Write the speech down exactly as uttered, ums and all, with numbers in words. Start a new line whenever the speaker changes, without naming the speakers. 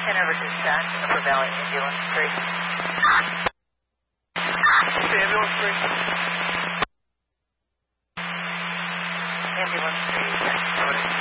Hanover Dispatch, Upper Valley Ambulance three.
Ambulance three.
Ambulance three, transported.